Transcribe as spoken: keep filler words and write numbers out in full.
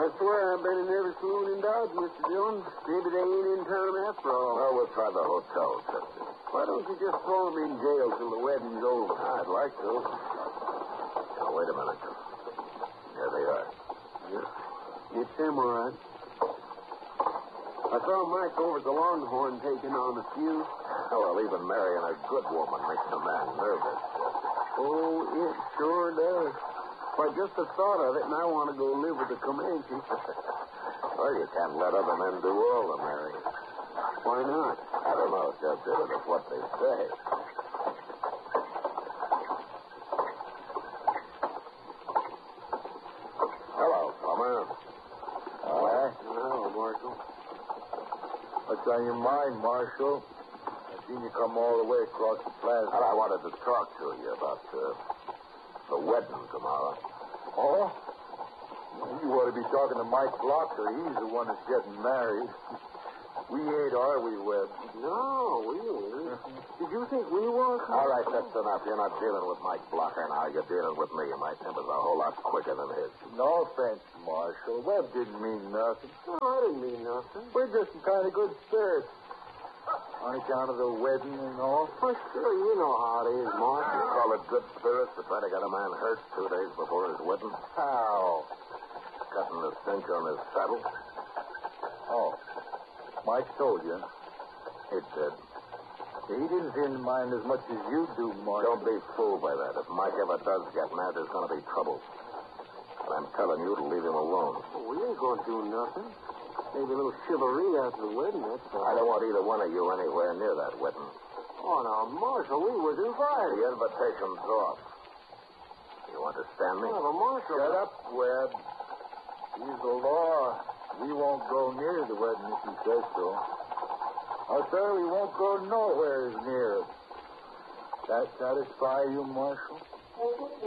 I swear I've been in every saloon in Dodge, Mister Dillon. Maybe they ain't in town after all. Well, we'll try the hotel, Chester. Why don't you just throw them in jail till the wedding's over? I'd like to. Now, wait a minute. Here they are. Yeah. It's them, all right. I saw Mike over at the Longhorn taking on a few. Well, even marrying a good woman makes a man nervous. Oh, it sure does. Why, just the thought of it, and I want to go live with the Comanche. Well, you can't let other men do all the marrying. Why not? I don't know, just it's what they say. Hello, Plummer. All right. Hello, Marshal. What's on your mind, Marshal? I've seen you come all the way across the plaza. Well, I wanted to talk to you about uh, the wedding tomorrow. Oh? You ought to be talking to Mike Blocker. He's the one that's getting married. We ain't, are we, Webb? No, we ain't. Did you think we were? All right, that's enough. You're not dealing with Mike Blocker now. You're dealing with me. My temper's a whole lot quicker than his. No offense, Marshal. Webb didn't mean nothing. No, I didn't mean nothing. We're just in kind of good spirits. On account of the wedding and all. Well, sure, you know how it is, Marshal. You call it good spirits to try to get a man hurt two days before his wedding? How? Cutting the cinch on his saddle? Oh. Mike told you. It did. He didn't seem to mind as much as you do, Marshal. Don't be fooled by that. If Mike ever does get mad, there's going to be trouble. And I'm telling you to leave him alone. Well, we ain't going to do nothing. Maybe a little chivalry after the wedding, that's all. I don't want either one of you anywhere near that wedding. Oh, now, Marshal, we was invited. The invitation's off. You understand me? Well, Marshal... Shut up, Webb. He's the law. We won't go near the wedding if he says so. Oh, sir, we won't go nowhere near it. That satisfy you, Marshal?